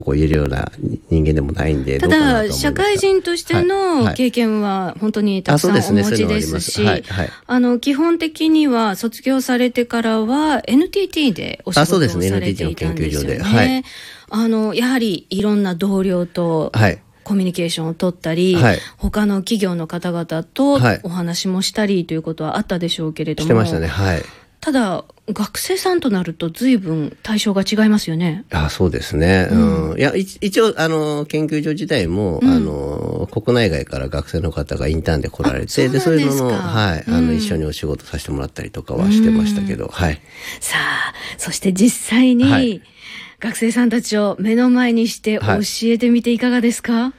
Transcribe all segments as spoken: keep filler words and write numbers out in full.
こう言えるような人間でもないんで、 ただ社会人としての経験は本当にたくさんお持ちですし、あの基本的には卒業されてからは エヌティーティー でお仕事をされていたんですよね。はい、あのやはりいろんな同僚と、はい、コミュニケーションを取ったり、はい、他の企業の方々とお話もしたりということはあったでしょうけれども、 してましたね。はい。ただ学生さんとなると随分対象が違いますよね。 あ、そうですね。うん、いや一応あの研究所自体も、うん、あの国内外から学生の方がインターンで来られて、でそういうのの、はい、あの、うん、一緒にお仕事させてもらったりとかはしてましたけど、うん、はい。 さあ、そして実際に、はい、学生さんたちを目の前にして教えてみていかがですか？はい、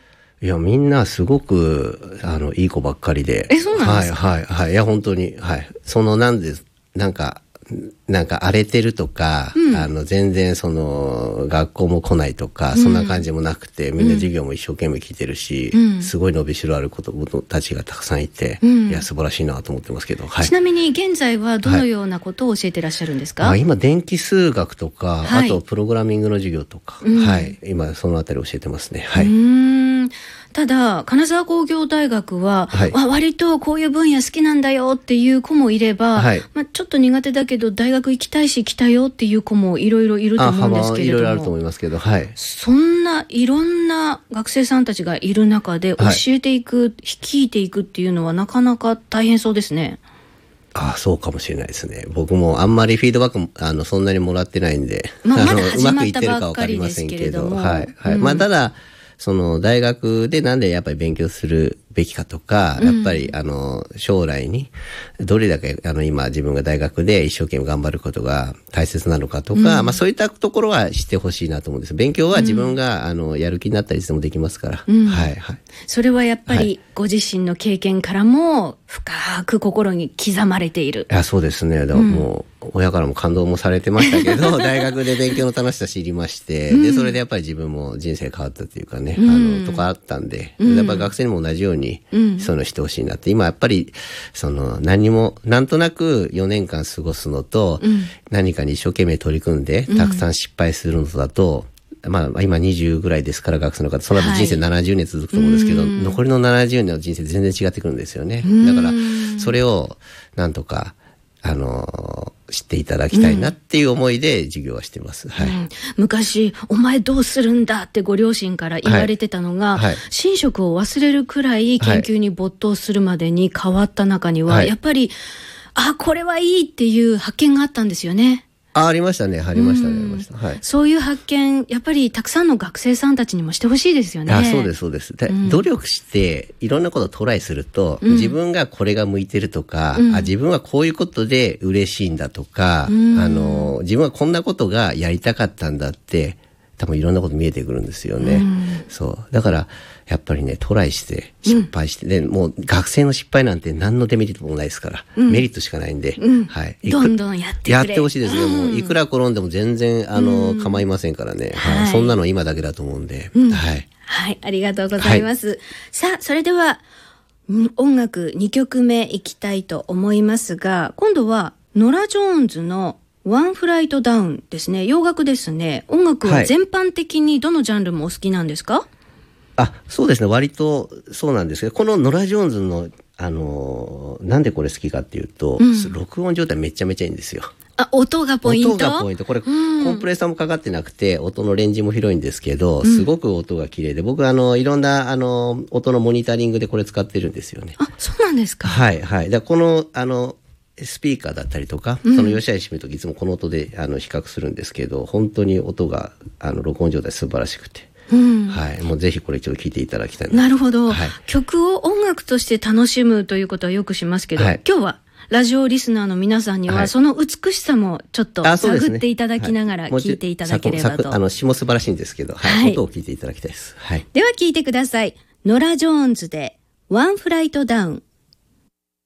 いや、みんなすごくあのいい子ばっかりで。 え、そうなんですか？ はいはいはい。いや本当に、はい。そのなんですなんか。なんか荒れてるとか、うん、あの全然その学校も来ないとか、うん、そんな感じもなくて、みんな授業も一生懸命聞いてるし、うん、すごい伸びしろある子供たちがたくさんいて、うん、いや素晴らしいなと思ってますけど、はい、 ちなみに現在はどのようなことを教えてらっしゃるんですか？ はい、今電気数学とか、はい、あとプログラミングの授業とか、うん、はい、今そのあたり教えてますね。はい。うーん、ただ金沢工業大学は、はい、割とこういう分野好きなんだよっていう子もいれば、はい、まあ、ちょっと苦手だけど大学行きたいし来たよっていう子もいろいろいると思うんですけれども、 いろいろあると思いますけど、はい、 そんないろんな学生さんたちがいる中で教えていく、はい、率いていくっていうのはなかなか大変そうですね。 ああ、そうかもしれないですね。僕もあんまりフィードバックもあのそんなにもらってないんで、 まあ、まだ始まったばっかりですけれども、 はいはい、うん、まあ、ただその大学でなんでやっぱり勉強するべきかとか、やっぱりあの将来にどれだけあの今自分が大学で一生懸命頑張ることが大切なのかとか、うん、まあそういったところは知ってほしいなと思うんです。勉強は自分が、うん、あのやる気になったりしてもできますから、うん、はいはい。 それはやっぱりご自身の経験からも深く心に刻まれている。 いや、そうですね。だからもう、うん、親からも感動もされてましたけど大学で勉強の楽しさ知りまして、うん、でそれでやっぱり自分も人生変わったというかね、うん、あのとかあったんで、うん、やっぱり学生にも同じようにに、うん、そういうのしてほしいなって。今やっぱりその何もなんとなくよねんかん過ごすのと、うん、何かに一生懸命取り組んでたくさん失敗するのとだと、うん、まあ今にじゅうぐらいですから学生の方、その後人生ななじゅうねん続くと思うんですけど、はい、残りのななじゅうねんの人生全然違ってくるんですよね。だからそれをなんとかあの知っていただきたいなっていう思いで授業はしてます。はい、うん、 昔お前どうするんだってご両親から言われてたのが、はいはい、寝食を忘れるくらい研究に没頭するまでに変わった中には、はい、やっぱりあこれはいいっていう発見があったんですよね。 あ, ありましたね。ありましたね。ありました。はい。 そういう発見、やっぱりたくさんの学生さんたちにもしてほしいですよね。 あ、そうです、そうです。で、うん、努力していろんなことをトライすると、うん、自分がこれが向いてるとか、うん、あ、自分はこういうことで嬉しいんだとか、うん、あの、自分はこんなことがやりたかったんだって、多分いろんなこと見えてくるんですよね。うん、そう。だから、やっぱりね、トライして、失敗して、うん、で、もう学生の失敗なんて何のデメリットもないですから、うん、メリットしかないんで、 うん、 はい。 どんどんやってくれ。 やってほしいですね。もう、いくら転んでも全然、あの、うん、構いませんからね、はい。はい。そんなの今だけだと思うんで、 うん、 はい。 はい、ありがとうございます。はい、さあ、それでは、音楽にきょくめいきたいと思いますが、今度は、ノラ・ジョーンズのワンフライトダウンですね。洋楽ですね。音楽は全般的にどのジャンルもお好きなんですか？はい、 あ、そうですね。割とそうなんですけど、このノラ・ジョーンズの、あのー、なんでこれ好きかっていうと、うん、録音状態めちゃめちゃいいんですよ。 あ、音がポイント？ 音がポイント。これ、うん、コンプレッサーもかかってなくて、音のレンジも広いんですけど、すごく音が綺麗で、うん、僕あの、いろんな、あの、音のモニタリングでこれ使ってるんですよね。 あ、そうなんですか？ はい、はい。だこの、あの、スピーカーだったりとか、うん、その吉谷閉めるときいつもこの音であの比較するんですけど、本当に音があの録音状態素晴らしくて、うん、はい、もうぜひこれ一度聞いていただきたいな。 なるほど、はい、曲を音楽として楽しむということはよくしますけど、はい、今日はラジオリスナーの皆さんには、はい、その美しさもちょっと探っていただきながら聞いていただければと。 あの詩も素晴らしいんですけど、はいはい、音を聞いていただきたいです。はい、 では聞いてください。ノラ・ジョーンズでワンフライトダウン。